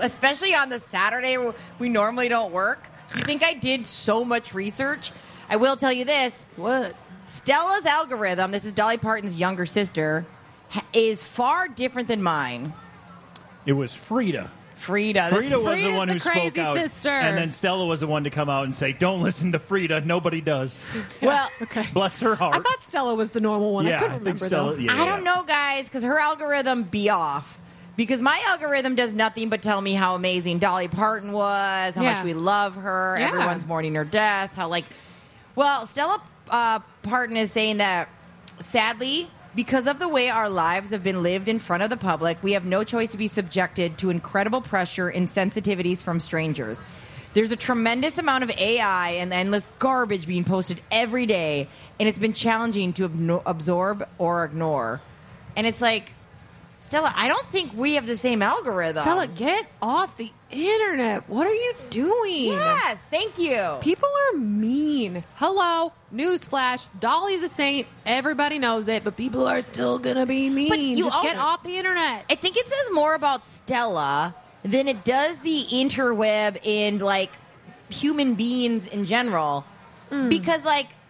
especially on the Saturday where we normally don't work. You think I did so much research? I will tell you this. What? Stella's algorithm, this is Dolly Parton's younger sister, is far different than mine. It was Frida. Frida was the Frida's one the who spoke crazy out. sister. And then Stella was the one to come out and say, don't listen to Frida. Nobody does. Well, Okay. Bless her heart. I thought Stella was the normal one. Yeah, I couldn't think remember, Stella- though. yeah, I don't know, guys, because her algorithm be off. Because my algorithm does nothing but tell me how amazing Dolly Parton was, how Yeah. much we love her, Yeah. everyone's mourning her death, Stella Parton is saying that, sadly, because of the way our lives have been lived in front of the public, we have no choice to be subjected to incredible pressure and sensitivities from strangers. There's a tremendous amount of AI and endless garbage being posted every day, and it's been challenging to absorb or ignore. And it's like, Stella, I don't think we have the same algorithm. Stella, get off the internet. What are you doing? Yes, thank you. People are mean. Hello, newsflash. Dolly's a saint. Everybody knows it, but people are still gonna be mean. But you Just get also- off the internet. I think it says more about Stella than it does the interweb and human beings in general. Because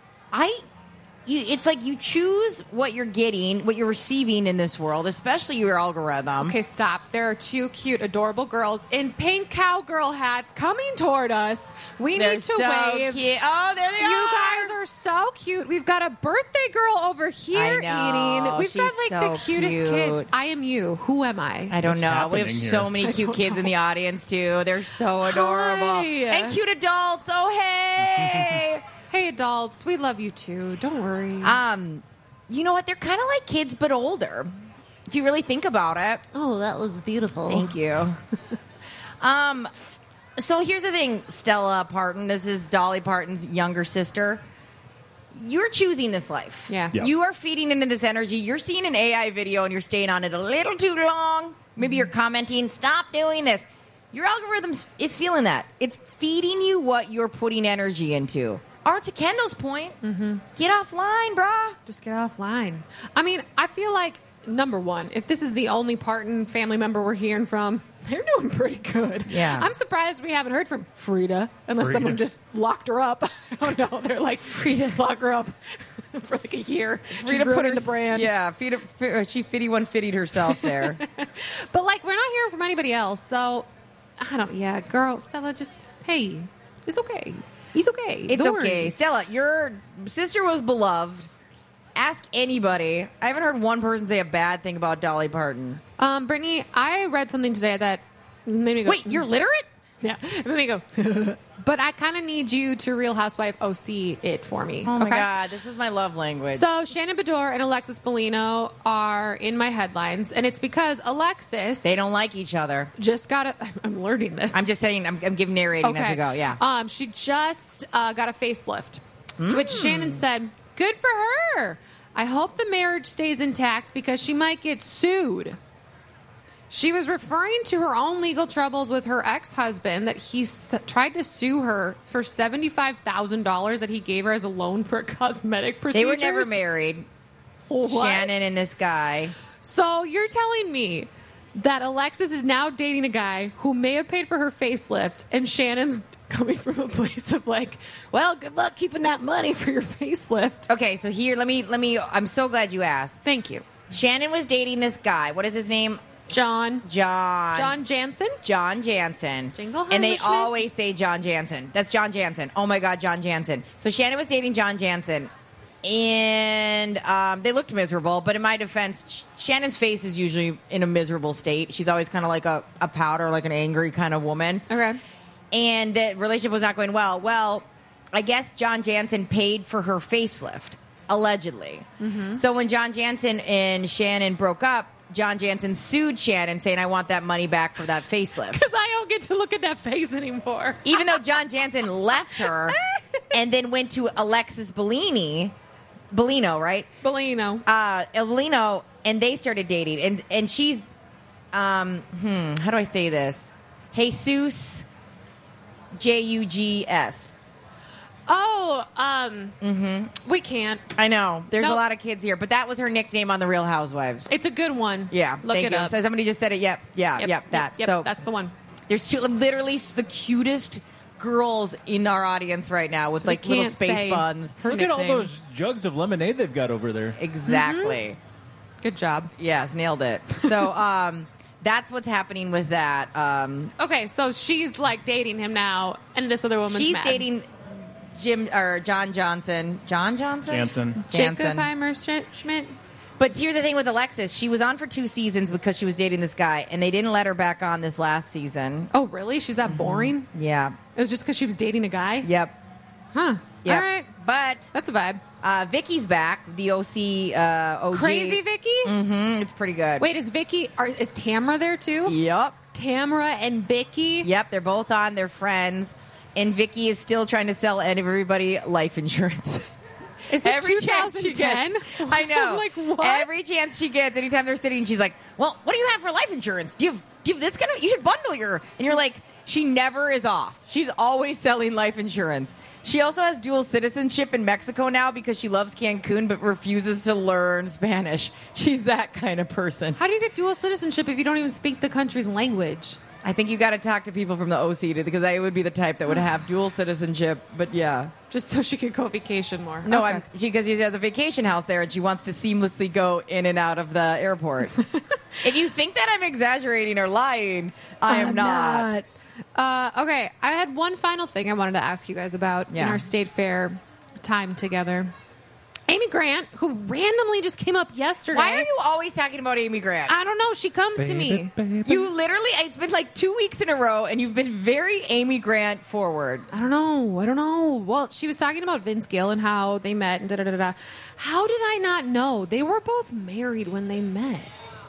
it's like you choose what you're getting, what you're receiving in this world, especially your algorithm. Okay, stop. There are two cute, adorable girls in pink cowgirl hats coming toward us. We They're need to so wave. cute. Oh, there they are. You guys are so cute. We've got a birthday girl over here I know. eating. We've got She's the so cutest cute. kids. I am you. Who am I? I don't What's know. We have happening so here? many cute don't kids in know. the audience, too. They're so adorable. Hi. And cute adults. Oh, hey. Hey, adults. We love you too. Don't worry. You know what? They're kind of like kids, but older. If you really think about it. oh, that was beautiful. Thank you. So here's the thing, Stella Parton. This is Dolly Parton's younger sister. You're choosing this life. Yeah. Yeah. You are feeding into this energy. You're seeing an AI video and you're staying on it a little too long. Maybe you're commenting, stop doing this. Your algorithm is feeling that. It's feeding you what you're putting energy into. Or to Kendall's point, get offline, brah. Just get offline. I mean, I feel like, number one, if this is the only Parton family member we're hearing from, they're doing pretty good. Yeah. I'm surprised we haven't heard from Frida, unless Frida. someone just locked her up. I don't know. They're like, Frida, lock her up for like a year. She's ruining the brand. Yeah, she fitty one fittied herself there. But, like, we're not hearing from anybody else. So, yeah, girl, Stella, just, hey, it's okay. He's okay. It's Don't okay. worry. Stella, your sister was beloved. Ask anybody. I haven't heard one person say a bad thing about Dolly Parton. Brittany, I read something today that made me go, Wait, you're literate? Yeah. It made me go, but I kind of need you to Real Housewife OC it for me. Oh, my okay? God. This is my love language. So Shannon Bedore and Alexis Bellino are in my headlines, and it's because Alexis They don't like each other. just got I'm learning this. I'm just saying, I'm giving narrating as we go, yeah. She just got a facelift, to which Shannon said, good for her. I hope the marriage stays intact because she might get sued. She was referring to her own legal troubles with her ex-husband that he tried to sue her for $75,000 that he gave her as a loan for cosmetic They procedures. were never married. What? Shannon and this guy. So you're telling me that Alexis is now dating a guy who may have paid for her facelift, and Shannon's coming from a place of like, well, good luck keeping that money for your facelift. Okay, so here, let me, I'm so glad you asked. Thank you. Shannon was dating this guy. What is his name? John Jansen. John Jansen. Jingle and they Heimlich. always say John Jansen. That's John Jansen. Oh my God, John Jansen. So Shannon was dating John Jansen. And they looked miserable, but in my defense, Shannon's face is usually in a miserable state. She's always kind of like a pouter, like an angry kind of woman. Okay. And the relationship was not going well. Well, I guess John Jansen paid for her facelift, allegedly. Mm-hmm. So when John Jansen and Shannon broke up, John Jansen sued Shannon saying, I want that money back for that facelift. Because I don't get to look at that face anymore. Even though John Jansen left her and then went to Alexis Bellino, right? Bellino. Bellino, and they started dating. And she's, how do I say this? Jesus Jugs. Oh, we can't. I know. There's No. a lot of kids here, but that was her nickname on The Real Housewives. It's a good one. Yeah, Look thank it you. up. So somebody just said it. Yep, that. Yep, So that's the one. There's literally the cutest girls in our audience right now with So we like little can't space say buns. her Look at all nickname. those jugs of lemonade they've got over there. Exactly. Good job. Yes, nailed it. So that's what's happening with that. Okay, so she's like dating him now, and this other woman's She's mad. dating John Johnson. John Johnson? Jansen. Jacob Jansen. Heimer Schmidt. But here's the thing with Alexis. She was on for 2 seasons because she was dating this guy, and they didn't let her back on this last season. Oh, really? She's that boring? Yeah. It was just because she was dating a guy? Yep. Huh. Yep. All right. But That's a vibe. Vicky's back, the OC, OG. Crazy Vicky? Mm-hmm. It's pretty good. Wait, is Tamra there too? Yep. Tamra and Vicky? Yep, they're both on. They're friends. And Vicky is still trying to sell everybody life insurance. Is it 2010? I know. I'm like, what? Every chance she gets, anytime they're sitting, she's like, well, what do you have for life insurance? Do you have this kind of, you should bundle your, and you're like, she never is off. She's always selling life insurance. She also has dual citizenship in Mexico now because she loves Cancun but refuses to learn Spanish. She's that kind of person. How do you get dual citizenship if you don't even speak the country's language? I think you got to talk to people from the OC because I would be the type that would have dual citizenship. But yeah, Just so she could go vacation more. no, Okay. because she has a vacation house there and she wants to seamlessly go in and out of the airport. If you think that I'm exaggerating or lying, I am not. Okay, I had one final thing I wanted to ask you guys about in Yeah. our State Fair time together. Amy Grant, who randomly just came up yesterday. Why are you always talking about Amy Grant? I don't know. She comes to me. You literally, it's been like 2 weeks in a row and you've been very Amy Grant forward. I don't know. Well, she was talking about Vince Gill and how they met and da-da-da-da. How did I not know? They were both married when they met.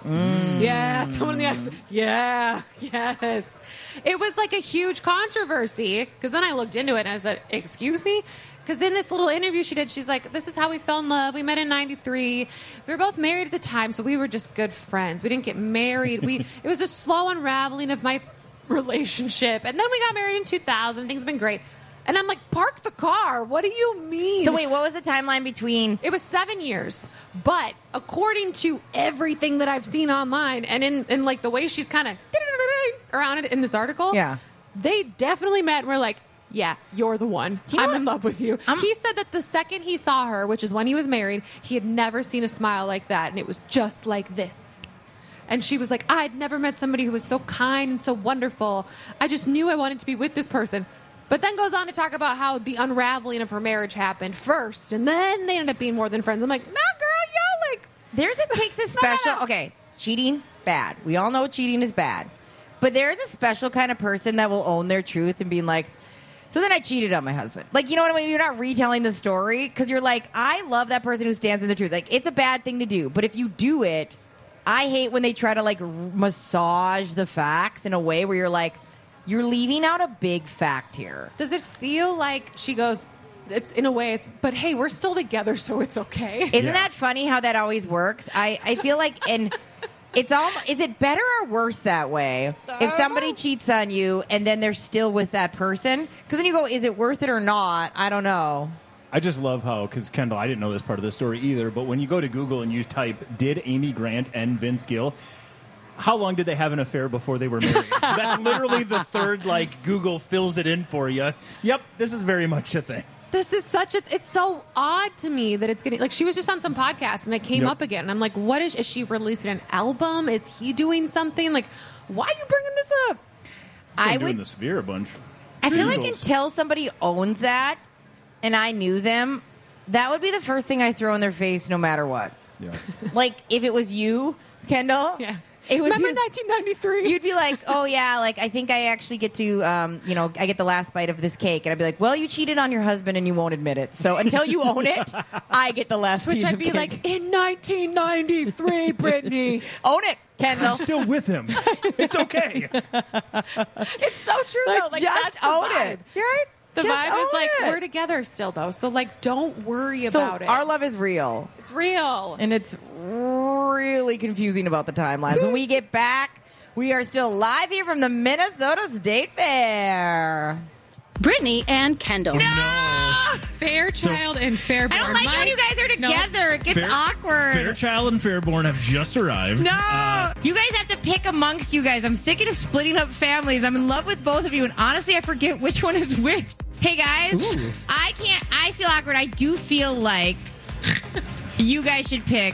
Yeah, someone in the audience. Yeah, yes. It was like a huge controversy because then I looked into it and I said, excuse me? Because in this little interview she did, she's like, this is how we fell in love. We met in 93. We were both married at the time, so we were just good friends. We didn't get married. It was a slow unraveling of my relationship. And then we got married in 2000. Things have been great. And I'm like, park the car. What do you mean? So wait, what was the timeline between? It was 7 years, but according to everything that I've seen online and in like the way she's kind of around it in this article, Yeah. they definitely met and were like, yeah, you're the one. You know I'm what? in love with you. He said that the second he saw her, which is when he was married, he had never seen a smile like that, and it was just like this. And she was like, I'd never met somebody who was so kind and so wonderful. I just knew I wanted to be with this person. But then goes on to talk about how the unraveling of her marriage happened first, and then they ended up being more than friends. I'm like, no, girl, y'all like... Takes a special. no. Okay, cheating, bad. We all know cheating is bad. But there is a special kind of person that will own their truth and being like, so then I cheated on my husband. Like, you know what I mean? You're not retelling the story because you're like, I love that person who stands in the truth. Like, it's a bad thing to do. But if you do it, I hate when they try to, like, massage the facts in a way where you're like, you're leaving out a big fact here. Does it feel like she goes, it's in a way, it's, but hey, we're still together, so it's okay. Isn't that funny how that always works? I feel like, and it's all, is it better or worse that way? If somebody cheats on you and then they're still with that person? Because then you go, is it worth it or not? I don't know. I just love how, because Kendall, I didn't know this part of the story either, but when you go to Google and you type, did Amy Grant and Vince Gill, how long did they have an affair before they were married? That's literally the third, like, Google fills it in for you. Yep, this is very much a thing. This is it's so odd to me that it's getting, like, she was just on some podcast and it came up again. And I'm like, what is she releasing an album? Is he doing something? Like, why are you bringing this up? I'm doing the Sphere a bunch. I feel like Eagles. until somebody owns that and I knew them, that would be the first thing I throw in their face no matter what. Yeah. Like, if it was you, Kendall. Yeah. It would Remember be, 1993? you'd be like, oh, yeah, like, I think I actually get to, I get the last bite of this cake. And I'd be like, well, you cheated on your husband and you won't admit it. So until you own it, I get the last Which piece I'd of be cake. like, in 1993, Brittany. Own it, Kendall. I'm still with him. It's okay. It's so true, Like, though. Like, just that's the own vibe. it. You're right. The Just vibe is own like, it. we're together still, though. So, like, don't worry So about it. our love is real. It's real. And it's really confusing about the timelines. When we get back, we are still live here from the Minnesota State Fair. Brittany and Kendall. No! Fairchild and Fairborn. I don't like when you guys are together. It gets awkward. Fairchild and Fairborn have just arrived. No! You guys have to pick amongst you guys. I'm sick of splitting up families. I'm in love with both of you, and honestly, I forget which one is which. Hey, guys, Ooh. I feel awkward. I do feel like you guys should pick.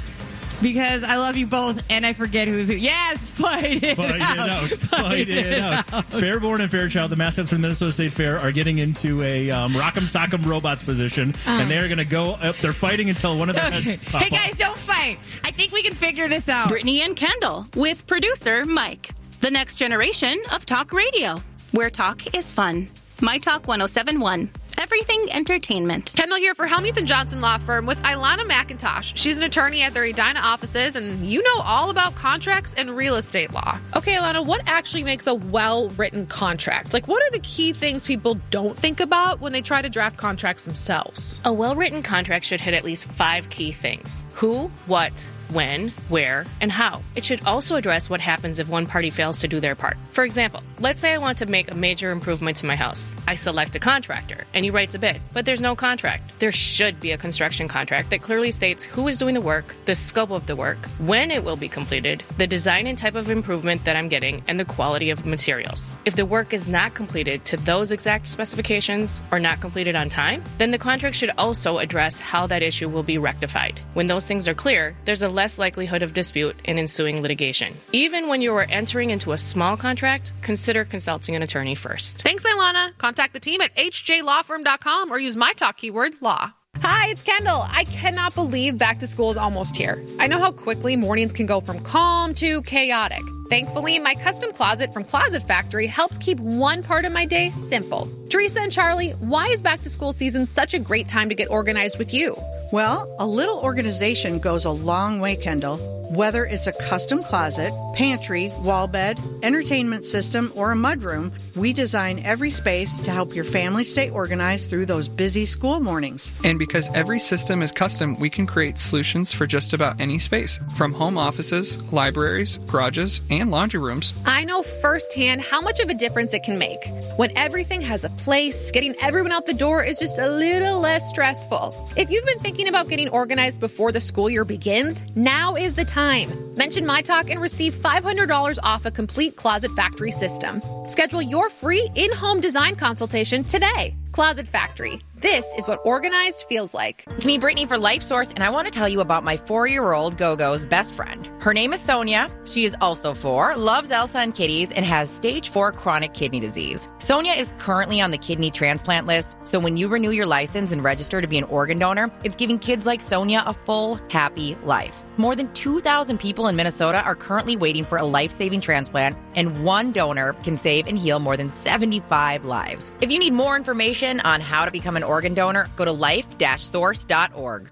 Because I love you both, and I forget who's who. Yes, fight it out. Fight it out. Fairborn and Fairchild, the mascots from the Minnesota State Fair, are getting into a Rock'em Sock'em Robots position, and they're going to go up. They're fighting until one of their heads pop Hey, guys, don't fight. I think we can figure this out. Brittany and Kendall with producer Mike. The next generation of talk radio, where talk is fun. My Talk 107.1. Everything entertainment. Kendall here for Helmuth & Johnson Law Firm with Ilana McIntosh. She's an attorney at their Edina offices, and you know all about contracts and real estate law. Okay, Ilana, what actually makes a well-written contract? Like, what are the key things people don't think about when they try to draft contracts themselves? A well-written contract should hit at least 5 key things. Who, what, when, where, and how. It should also address what happens if one party fails to do their part. For example, let's say I want to make a major improvement to my house. I select a contractor, and he writes a bid, but there's no contract. There should be a construction contract that clearly states who is doing the work, the scope of the work, when it will be completed, the design and type of improvement that I'm getting, and the quality of materials. If the work is not completed to those exact specifications or not completed on time, then the contract should also address how that issue will be rectified. When those things are clear, there's a less likelihood of dispute and ensuing litigation. Even when you are entering into a small contract, consider consulting an attorney first. Thanks, Ilana. Contact the team at hjlawfirm.com or use my talk keyword, law. Hi, it's Kendall. I cannot believe back to school is almost here. I know how quickly mornings can go from calm to chaotic. Thankfully, my custom closet from Closet Factory helps keep one part of my day simple. Teresa and Charlie, why is back to school season such a great time to get organized with you? Well, a little organization goes a long way, Kendall. Whether it's a custom closet, pantry, wall bed, entertainment system, or a mudroom, we design every space to help your family stay organized through those busy school mornings. And because every system is custom, we can create solutions for just about any space, from home offices, libraries, garages, and laundry rooms. I know firsthand how much of a difference it can make. When everything has a place, getting everyone out the door is just a little less stressful. If you've been thinking about getting organized before the school year begins, now is the time. Mention My Talk and receive $500 off a complete Closet Factory system. Schedule your free in-home design consultation today. Closet Factory. This is what organized feels like. It's me, Brittany, for LifeSource, and I want to tell you about my 4-year-old Go-Go's best friend. Her name is Sonia. She is also 4, loves Elsa and kitties, and has stage 4 chronic kidney disease. Sonia is currently on the kidney transplant list, so when you renew your license and register to be an organ donor, it's giving kids like Sonia a full, happy life. More than 2,000 people in Minnesota are currently waiting for a life-saving transplant, and one donor can save and heal more than 75 lives. If you need more information on how to become an organ donor, go to life-source.org.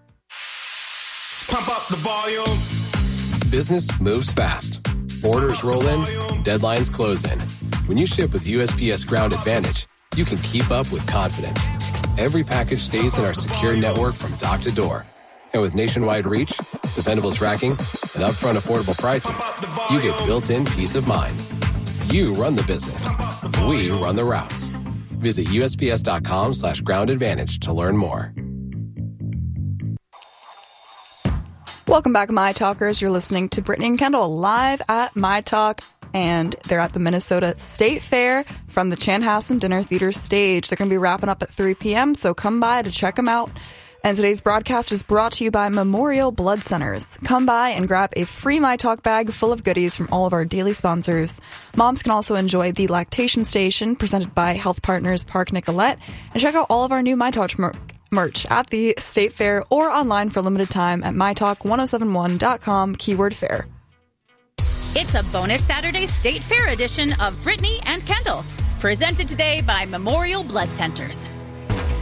Pump up the volume. Business moves fast. Orders roll in, deadlines close in. When you ship with USPS Ground Advantage, you can keep up with confidence. Every package stays in our secure network from dock to door. And with nationwide reach, dependable tracking, and upfront affordable pricing, you get built-in peace of mind. You run the business. We run the routes. Visit USPS.com/Ground Advantage to learn more. Welcome back, My Talkers. You're listening to Brittany and Kendall live at My Talk, and they're at the Minnesota State Fair from the Chanhassen Dinner Theater stage. They're going to be wrapping up at 3 p.m., so come by to check them out. And today's broadcast is brought to you by Memorial Blood Centers. Come by and grab a free My Talk bag full of goodies from all of our daily sponsors. Moms can also enjoy the Lactation Station presented by Health Partners Park Nicollet, and check out all of our new My Talk merch at the State Fair or online for a limited time at mytalk1071.com, keyword fair. It's a bonus Saturday State Fair edition of Brittany and Kendall, presented today by Memorial Blood Centers.